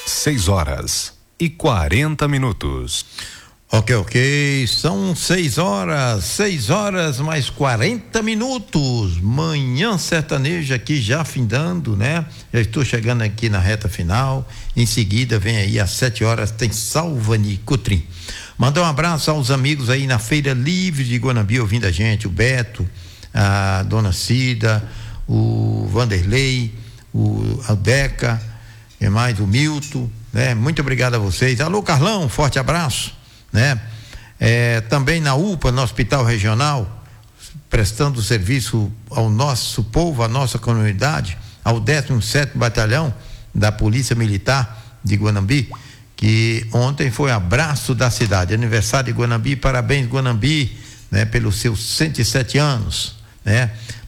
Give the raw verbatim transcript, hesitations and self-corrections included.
seis horas e quarenta minutos. Ok, ok, são seis horas, seis horas mais quarenta minutos, manhã sertaneja aqui já findando, né? Já estou chegando aqui na reta final, em seguida vem aí às sete horas, tem Salvani Cutrim. Mandar um abraço aos amigos aí na Feira Livre de Guanambi ouvindo a gente, o Beto, a Dona Cida, o Vanderlei, o Aldeca, e mais o Milton, né? Muito obrigado a vocês. Alô, Carlão, forte abraço. Né? É, também na U P A, no Hospital Regional, prestando serviço ao nosso povo, à nossa comunidade, ao décimo sétimo Batalhão da Polícia Militar de Guanambi, que ontem foi abraço da cidade, aniversário de Guanambi, parabéns Guanambi, né? Pelos seus cento e sete anos, né?